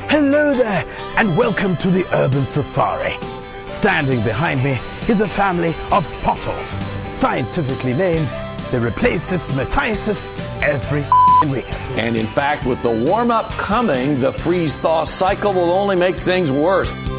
Hello there, and welcome to the Urban Safari. Standing behind me is a family of pottles, scientifically named the Replacis metiasis every week. And in fact, with the warm-up coming, the freeze-thaw cycle will only make things worse.